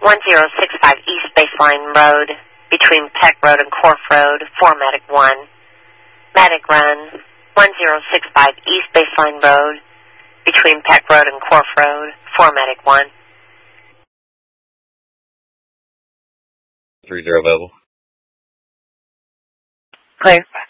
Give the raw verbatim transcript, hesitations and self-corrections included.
one zero six five East Baseline Road, between Peck Road and Corf Road, for Medic one. Medic run, one zero six five East Baseline Road, between Peck Road and Corf Road, for Medic one. three zero available. Clear.